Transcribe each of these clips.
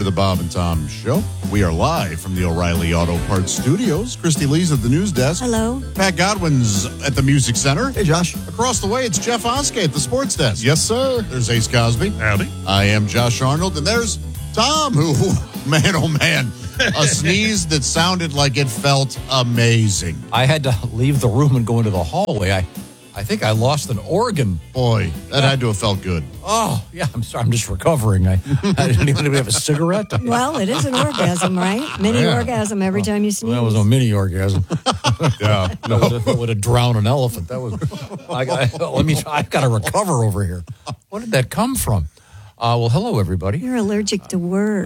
To the Bob and Tom Show. We are live from the O'Reilly Auto Parts Studios. Christy Lee's at the news desk. Hello. Pat Godwin's at the Music Center. Hey, Josh. Across the way, it's Jeff Oskey at the sports desk. Yes, sir. There's Ace Cosby. Howdy. I am Josh Arnold, and there's Tom, who, man, oh man, a sneeze that sounded like it felt amazing. I had to leave the room and go into the hallway. I think I lost an organ. Boy, that had to have felt good. Oh, yeah, I'm sorry. I'm just recovering. I didn't even have a cigarette. Well, it is an orgasm, right? Mini orgasm every time you sneeze. That was a mini orgasm. Yeah. That would have drowned an elephant. That was. I've got to recover over here. What did that come from? Well, hello, everybody. You're allergic to work.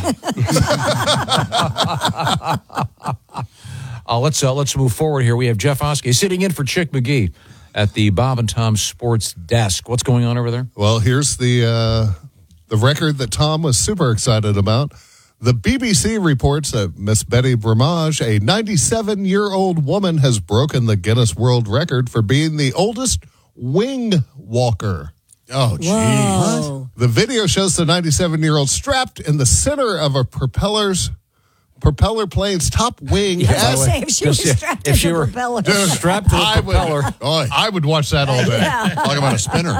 Let's move forward here. We have Jeff Oskey sitting in for Chick McGee at the Bob and Tom Sports Desk. What's going on over there? Well, here's the record that Tom was super excited about. The BBC reports that Miss Betty Bramage, a 97-year-old woman, has broken the Guinness World Record for being the oldest wing walker. Oh, geez. Whoa. The video shows the 97-year-old strapped in the center of a propeller plane's top wing. I was going to say, if she was strapped to the propeller. Strapped to the propeller. I would watch that all day. Talk about a spinner.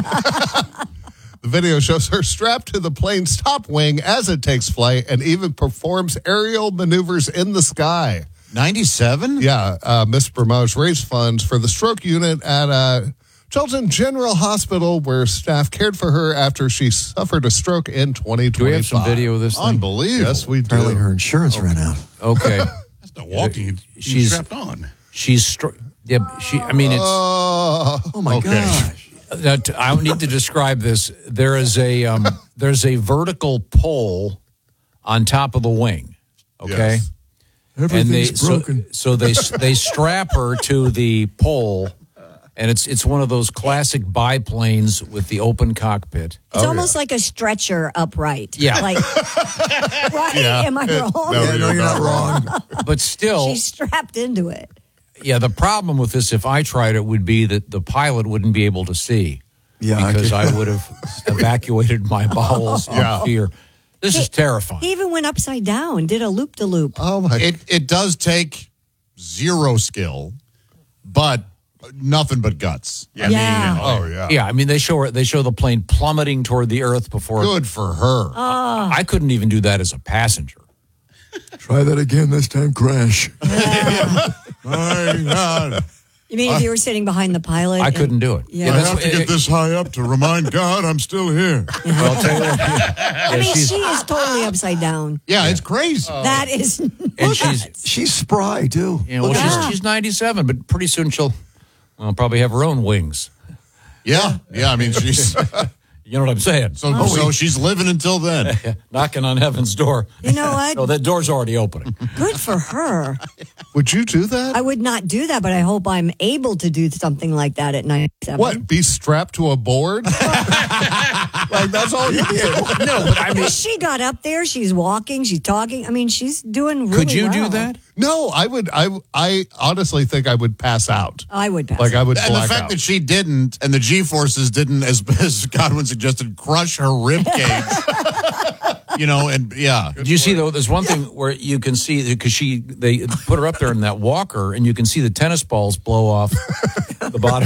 The video shows her strapped to the plane's top wing as it takes flight and even performs aerial maneuvers in the sky. 97? Yeah, Miss Bramage raised funds for the stroke unit at Chilton General Hospital, where staff cared for her after she suffered a stroke in 2025. Do we have some video of this thing? Unbelievable. Yes, we do. Apparently her insurance ran out. Okay. That's not walking. She's strapped on. She's it's. Oh my gosh. I need to describe this. There is there's a vertical pole on top of the wing. Okay. Yes. Everything's broken. So they strap her to the pole, and it's one of those classic biplanes with the open cockpit. It's almost like a stretcher upright. Yeah. Like, right? Am I wrong? No, You're not wrong. But still, She's strapped into it. yeah. The problem with this, if I tried it, would be that the pilot wouldn't be able to see. Yeah, because I would have evacuated my bowels in fear. This is terrifying. He even went upside down, did a loop-de-loop. Oh, my. It does take zero skill, but nothing but guts. Yeah. Yeah, I mean they show the plane plummeting toward the earth before. Good for her. I couldn't even do that as a passenger. Try that again. This time crash. My God. You mean if you were sitting behind the pilot? I couldn't do it. Yeah. I have to get this high up to remind God I'm still here. Well, I'll tell you what, I mean, she is totally upside down. Yeah, it's crazy. That is and nuts. She's spry too. she's 97, but pretty soon she'll probably have her own wings. Yeah, I mean, she's You know what I'm saying? so she's living until then. Knocking on heaven's door. You know what? No, that door's already opening. Good for her. Would you do that? I would not do that, but I hope I'm able to do something like that at 97. What? Be strapped to a board? Like that's all you did. No, but I mean, She got up there. She's walking. She's talking. I mean, she's doing really could you well. do that? No, I would. I honestly think I would pass out. I would pass. Like I would And black the fact out. that she didn't, and the G-forces didn't, as Godwin suggested, crush her rib cage. And yeah. Do you see though? There's one thing where you can see because they put her up there in that walker, and you can see the tennis balls blow off the bottom.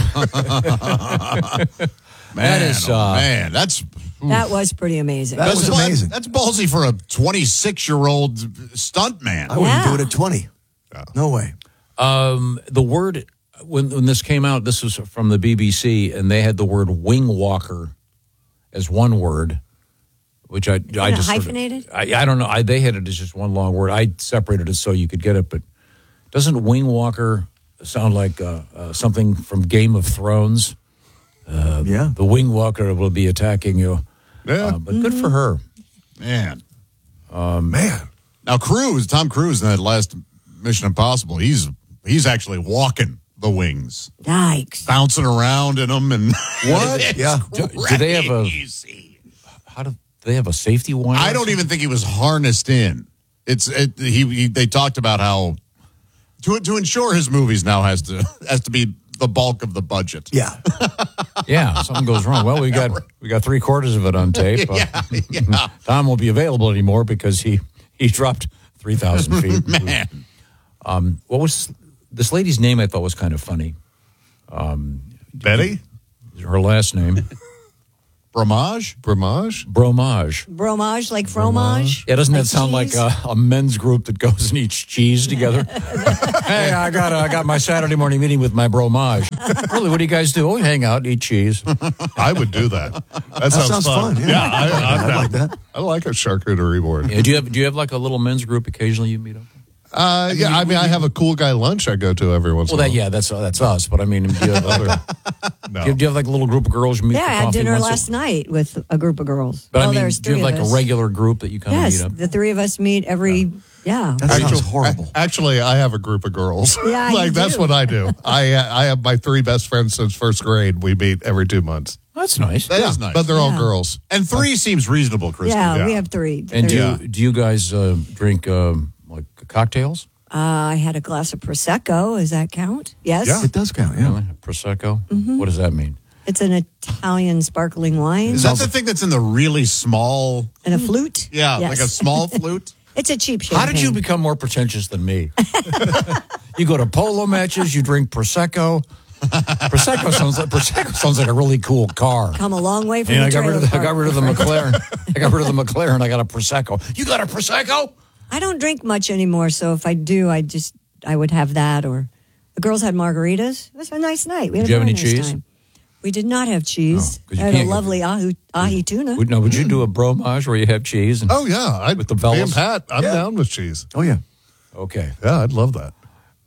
Man, That is, man, that's That was pretty amazing. That was amazing. That's ballsy for a 26-year-old stunt man. I wouldn't Yeah. do it at 20. No way. The word when this came out, this was from the BBC, and they had the word wing walker as one word, which I just hyphenated? I don't know. They had it as just one long word. I separated it so you could get it, but doesn't wing walker sound like something from Game of Thrones? Yeah. The wing walker will be attacking you. Yeah. But good for her. Man. Man. Now, Tom Cruise in that last Mission Impossible, he's actually walking the wings, Yikes. bouncing around in them. And What? Yeah. Do they have a safety wire? I don't even think he was harnessed in. They talked about how to ensure his movies now has to be the bulk of the budget. Yeah. Yeah, something goes wrong. Well, we got 3/4 of it on tape. Yeah. Tom won't be available anymore because he dropped 3,000 feet. Man. What was this lady's name? I thought was kind of funny. Betty? Her last name, Bromage? Bramage? Bromage. Bromage, like fromage. Yeah, doesn't that Like sound cheese? like a men's group that goes and eats cheese together? Hey, I got my Saturday morning meeting with my bromage. Really, what do you guys do? Oh, we hang out, eat cheese. I would do that. That sounds fun, yeah. I like that. I like a charcuterie board. Yeah, do you have like a little men's group occasionally you meet up? Yeah, I mean, I have a cool guy lunch I go to every once in a while. That's us. But I mean, do you have other? No. Do you have like a little group of girls you meet? Yeah, for I had coffee dinner once a- last night with a group of girls. But well, I mean, there's do you three have like of us. a regular group that you kind of Yes, meet up? the three of us meet every. Yeah. That sounds horrible. Actually, I have a group of girls. Yeah, like you that's do. what I do. I have my 3 best friends since first grade. We meet every 2 months. That's nice. That is nice. But they're all Yeah. girls. And 3 seems reasonable, Kristen. Yeah, Yeah. we have three. And Three. do you guys drink like cocktails? I had a glass of prosecco. Does that count? Yes. Yeah. It does count, yeah. Really? Prosecco? Mm-hmm. What does that mean? It's an Italian sparkling wine Is that the thing that's in the really small? and a flute. Yeah, Yes. like a small flute? It's a cheap champagne. How did you become more pretentious than me? You go to polo matches, you drink Prosecco. Prosecco sounds like a really cool car. come a long way from And the I got trailer park. rid of the McLaren. I got rid of the McLaren. I got a Prosecco. You got a Prosecco? I don't drink much anymore, so if I do, I would have that. Or the girls had margaritas. It was a nice night. We had Did you a have very any nice cheese? time. We did not have cheese. No, 'cause you I had a can't- lovely ahi tuna. Would you do a bromage where you have cheese? And, Oh, yeah. With the me fellas? and Pat, I'm down with cheese. Oh, yeah. Okay. Yeah, I'd love that.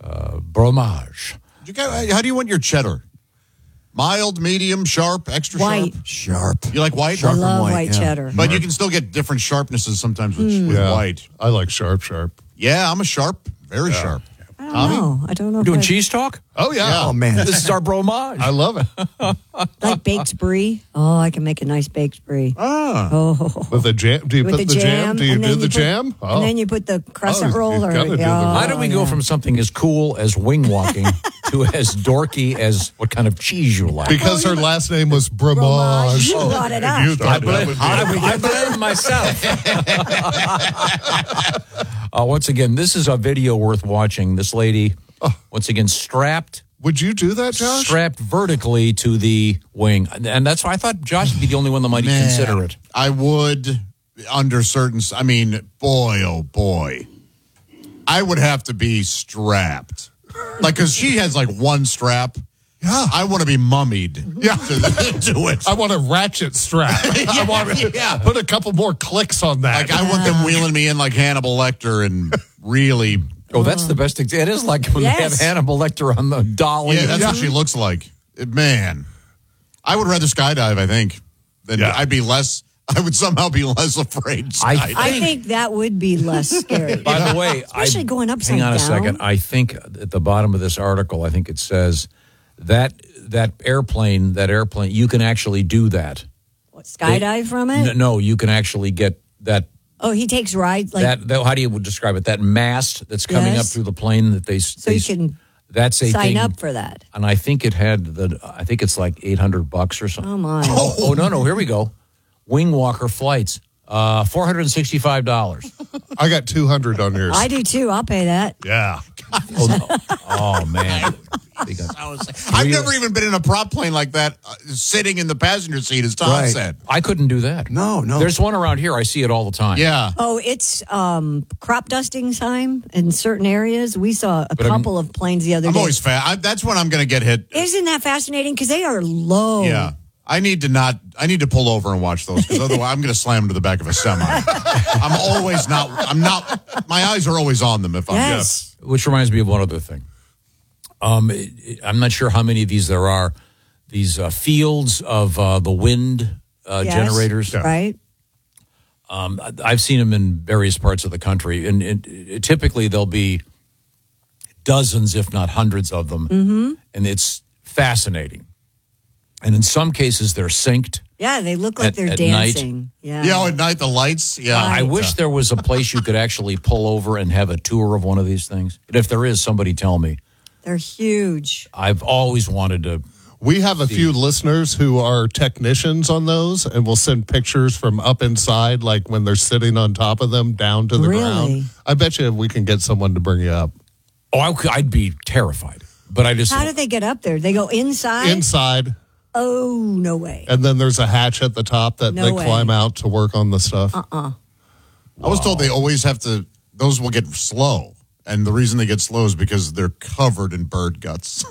Bromage. How do you want your cheddar? Mild, medium, sharp, extra White. sharp? Sharp. You like white? I love white, white yeah. cheddar. But you can still get different sharpnesses sometimes with Yeah. white. I like sharp. Yeah, I'm a sharp, very sharp. I don't know. I don't know. Doing if cheese talk? Oh, yeah. Oh, man. This is our bromage. I love it. like baked brie. Oh, I can make a nice baked brie. Oh, With the jam. Do you with put the jam? Do you and do then the put- jam? Oh. And then you put the crescent Oh, roll. you've Or, gotta do the- How do we go yeah. from something as cool as wing walking to as dorky as what kind of cheese you like? Because her last name was Fromage. Bramage. You brought it up. You thought that would be I blame myself. Once again, this is a video worth watching. This lady, once again, strapped Would you do that, Josh? strapped vertically to the wing. And that's why I thought Josh would be the only one that might Man, consider it. I would, under certain. I mean, boy, oh boy, I would have to be strapped, like because she has like one strap. Yeah. I want to be mummied. Yeah. to do it. I want a ratchet strap. I want to put a couple more clicks on that. Like I want them wheeling me in like Hannibal Lecter and really. Oh, that's the best. It is like when they have Yes. Hannibal Lecter on the dolly. Yeah, that's what she looks like. Man, I would rather skydive. I think. Than Yeah. I would somehow be less afraid. I skydiving. I think that would be less scary. By the way, Especially going upside hang on a down. second. I think at the bottom of this article, I think it says that airplane, you can actually do that. What, skydive from it? No, you can actually get that. Oh, he takes rides like That how do you describe it? That mast that's coming Yes. up through the plane that they so you can That's a sign thing, up for that. and I think it had I think it's like $800 or something. Oh my! Oh no! Here we go. Wing Walker flights, $465. I got 200 on yours. I do too. I'll pay that. Yeah. Oh man! I've never even been in a prop plane like that, sitting in the passenger seat, as Tom Right. said. I couldn't do that. No. There's one around here. I see it all the time. Yeah. Oh, it's crop dusting time in certain areas. We saw a couple of planes the other I'm day. always fat. That's when I'm going to get hit. Isn't that fascinating? Because they are low. Yeah. I need to pull over and watch those because otherwise I'm going to slam into the back of a semi. My eyes are always on them if I'm. Yes. Which reminds me of one other thing. I'm not sure how many of these there are. These fields of the wind Yes. generators. Right. I've seen them in various parts of the country, and typically there'll be dozens, if not hundreds, of them, and it's fascinating. And in some cases, they're synced. Yeah, they look like At- they're at night. dancing. Yeah. Yeah, at night the lights. Yeah. I wish there was a place you could actually pull over and have a tour of one of these things. And if there is, somebody tell me. They're huge. I've always wanted to. We have a few listeners who are technicians on those, and will send pictures from up inside, like when they're sitting on top of them, down to the Really? ground. I bet you we can get someone to bring you up. Oh, I'd be terrified. But I just. How do they get up there? They go inside? Inside, Oh, no way. and then there's a hatch at the top that No they way. climb out to work on the stuff. I was told they always have to, those will get slow. And the reason they get slow is because they're covered in bird guts.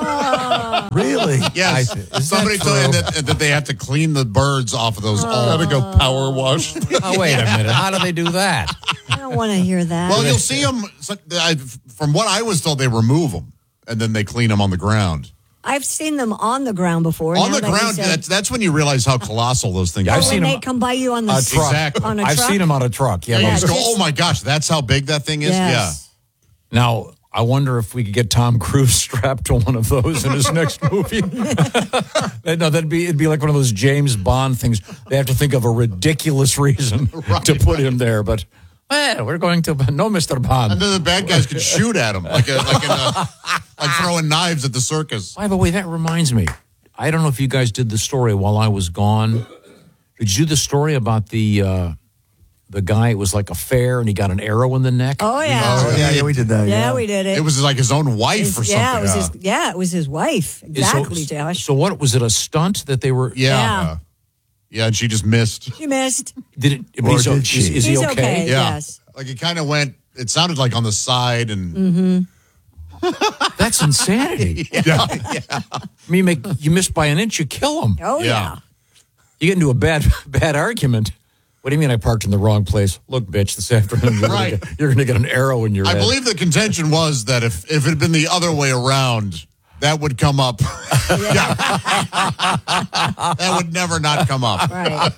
Really? Yes. Somebody told you that they have to clean the birds off of those all. Gotta go power wash. Oh, wait a minute. How do they do that? I don't want to hear that. Well, you'll see them, from what I was told, they remove them and then they clean them on the ground. I've seen them on the ground before. On now the that you ground, said- that's when you realize how colossal those things I've are. seen when them they come by you on the a truck. Exactly. on a I've truck? seen them on a truck. Yeah. You Yeah, just go, just- oh my gosh, that's how big that thing is? Yes. Now, I wonder if we could get Tom Cruise strapped to one of those in his next movie. No, it'd be like one of those James Bond things. They have to think of a ridiculous reason to put him there. But we're going to no, Mr. And Bond. then the bad guys could shoot at him, like throwing knives at the circus. By the way, that reminds me. I don't know if you guys did the story while I was gone. Did you do the story about the guy? It was like a fair, and he got an arrow in the neck. Oh, yeah. Oh, yeah, we did that. Yeah, we did it. It was like his own wife or something. Yeah, it was his wife. Exactly, Josh. So what was it? A stunt that they were? Yeah. Yeah, and she just missed. You missed. Did it? Or so, did she? Is he He's okay? okay. Yeah. Yes. Like it kind of went, it sounded like on the side and. That's insanity. Yeah. I mean, you miss by an inch, you kill him. Oh, Yeah. yeah. You get into a bad argument. What do you mean I parked in the wrong place? Look, bitch, this afternoon you're going to get an arrow in your I head. believe the contention was that if it had been the other way around, that would come up. Yeah. That would never not come up. Right.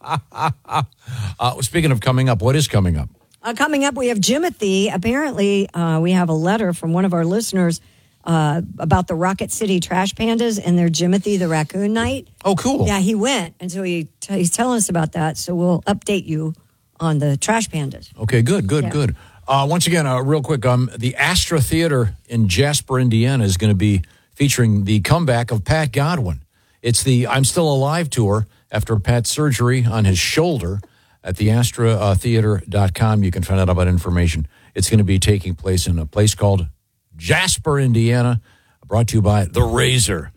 Speaking of coming up, what is coming up? Coming up, we have Jimothy. Apparently, we have a letter from one of our listeners about the Rocket City Trash Pandas and their Jimothy the Raccoon Night. Oh, cool. Yeah, he went, and so he's telling us about that. So we'll update you on the Trash Pandas. Okay, good. Once again, real quick, the Astra Theater in Jasper, Indiana is going to be featuring the comeback of Pat Godwin. It's the I'm Still Alive tour after Pat's surgery on his shoulder. At the AstraTheater.com, you can find out about information. It's going to be taking place in a place called Jasper, Indiana, brought to you by The Razor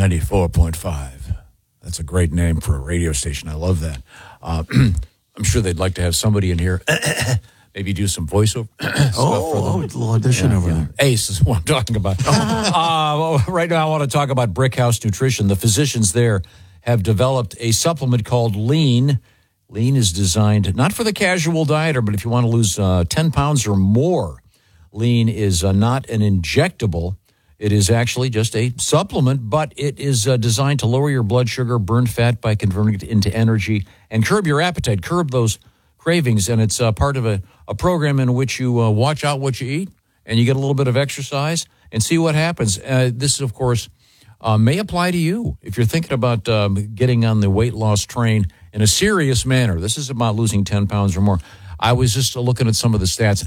94.5. That's a great name for a radio station. I love that. I'm sure they'd like to have somebody in here, maybe do some voiceover stuff for them. little audition over there. Ace is what I'm talking about. Right now, I want to talk about Brickhouse Nutrition. The physicians there have developed a supplement called Lean. Lean is designed not for the casual dieter, but if you want to lose 10 pounds or more. Lean is not an injectable. It is actually just a supplement, but it is designed to lower your blood sugar, burn fat by converting it into energy, and curb your appetite, curb those cravings. And it's part of a program in which you watch out what you eat, and you get a little bit of exercise and see what happens. This, of course, may apply to you if you're thinking about getting on the weight loss train in a serious manner. This is about losing 10 pounds or more. I was just looking at some of the stats.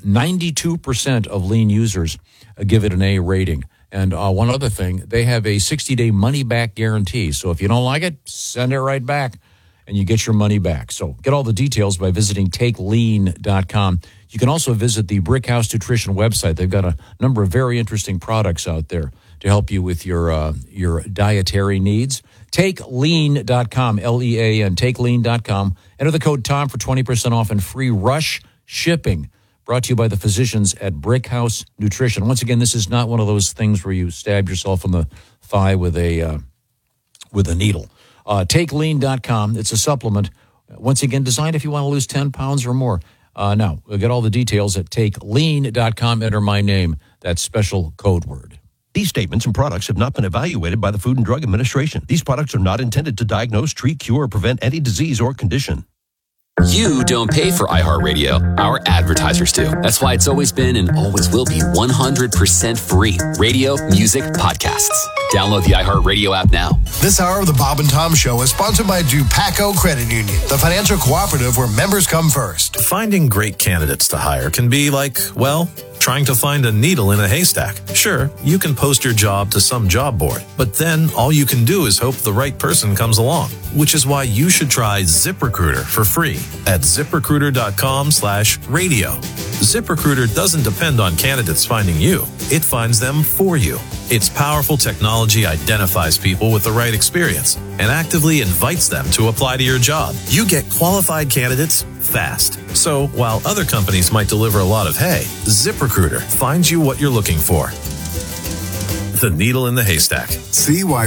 92% of Lean users give it an A rating. And one other thing, they have a 60-day money-back guarantee. So if you don't like it, send it right back, and you get your money back. So get all the details by visiting TakeLean.com. You can also visit the Brickhouse Nutrition website. They've got a number of very interesting products out there to help you with your dietary needs. TakeLean.com, L-E-A-N, TakeLean.com. Enter the code TOM for 20% off and free rush shipping. Brought to you by the physicians at Brickhouse Nutrition. Once again, this is not one of those things where you stab yourself in the thigh with a needle. TakeLean.com. It's a supplement. Once again, designed if you want to lose 10 pounds or more. Now, we'll get all the details at TakeLean.com. Enter my name, that special code word. These statements and products have not been evaluated by the Food and Drug Administration. These products are not intended to diagnose, treat, cure, or prevent any disease or condition. You don't pay for iHeartRadio. Our advertisers do. That's why it's always been and always will be 100% free. Radio, music, podcasts. Download the iHeartRadio app now. This hour of the Bob and Tom Show is sponsored by Dupaco Credit Union, the financial cooperative where members come first. Finding great candidates to hire can be like, well, Trying to find a needle in a haystack? Sure, you can post your job to some job board, but then all you can do is hope the right person comes along, which is why you should try ZipRecruiter for free at ZipRecruiter.com/radio. ZipRecruiter doesn't depend on candidates finding you. It finds them for you. Its powerful technology identifies people with the right experience and actively invites them to apply to your job. You get qualified candidates fast. So while other companies might deliver a lot of hay, ZipRecruiter finds you what you're looking for. The needle in the haystack. See why